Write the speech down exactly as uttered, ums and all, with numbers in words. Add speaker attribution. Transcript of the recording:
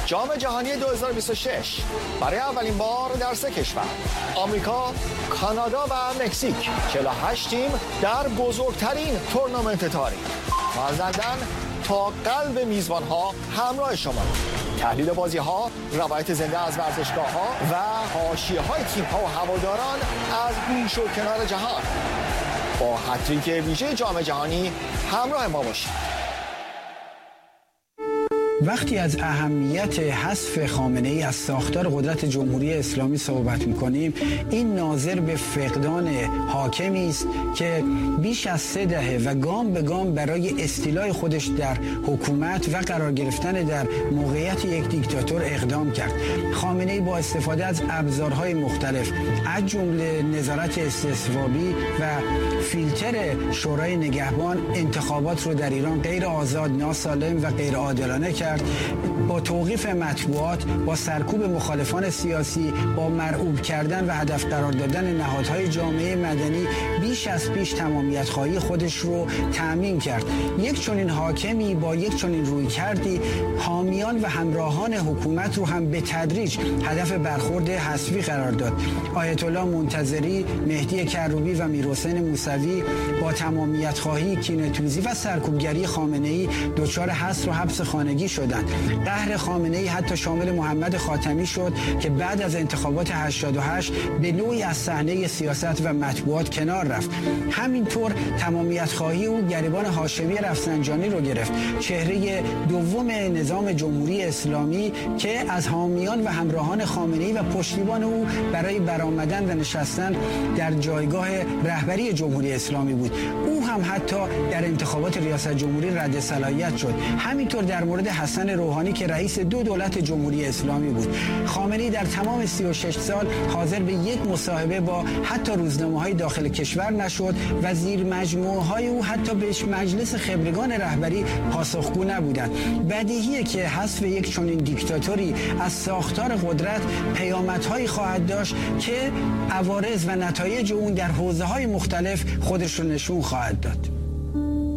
Speaker 1: جام جهانی دو هزار و بیست و شش برای اولین بار در سه کشور آمریکا، کانادا و مکزیک چهل و هشت تیم در بزرگترین تورنمنت تاریخ مازندران تا قلب میزبانها همراه شما. تحلیل بازی ها، روایت زنده از ورزشگاه ها و حاشیه های تیم ها و هواداران از گوش و کنار جهان. با هتریک ویژه جام جهانی همراه ما باشید.
Speaker 2: وقتی از اهمیت حذف خامنه‌ای از ساختار قدرت جمهوری اسلامی صحبت می‌کنیم، این ناظر به فقدان حاکمی است که بیش از سه دهه و گام به گام برای استیلای خودش در حکومت و قرار گرفتن در موقعیت یک دیکتاتور اقدام کرد. خامنه‌ای با استفاده از ابزارهای مختلف از جمله نظارت استصوابی و فیلتر شورای نگهبان انتخابات رو در ایران غیر آزاد، ناسالم و غیر عادلانه کرد. با توقیف مطبوعات، با سرکوب مخالفان سیاسی، با مرعوب کردن و هدف قرار دادن نهادهای جامعه مدنی بیش از پیش تمامیت خواهی خودش رو تأمین کرد. یک چنین حاکمی با یک چنین روی کردی حامیان و همراهان حکومت رو هم به تدریج هدف برخورد حذفی قرار داد. آیت الله منتظری، مهدی کروبی و میرحسین موسوی با تمامیت خواهی، کینه‌توزی و سرکوبگری خامنه‌ای دچار حصر و حبس خانگی شدند. قهر خامنه‌ای حتی شامل محمد خاتمی شد که بعد از انتخابات هشتاد و هشت به نوعی از صحنه سیاست و مطبوعات کنار رفت. همینطور تمامیت خواهی او گریبان هاشمی رفسنجانی رو گرفت، چهره دوم نظام جمهوری اسلامی که از حامیان و همراهان خامنه‌ای و پشتیبان او برای برآمدن و نشستن در جایگاه رهبری جمهوری اسلامی بود. او هم حتی در انتخابات ریاست جمهوری رد صلاحیت شد. همینطور در مورد حسن روحانی که رئیس دو دولت جمهوری اسلامی بود. خامنه‌ای در تمام سی و شش سال حاضر به یک مصاحبه با حتی روزنامه‌های داخل کشور نشد و زیر مجموعه‌های او حتی به مجلس خبرگان رهبری پاسخگو نبودند. بدیهیه که حذف یک چنین دیکتاتوری از ساختار قدرت پیامدهایی خواهد داشت که عوارض و نتایج اون در حوزه‌های مختلف خودش رو نشون خواهد داد.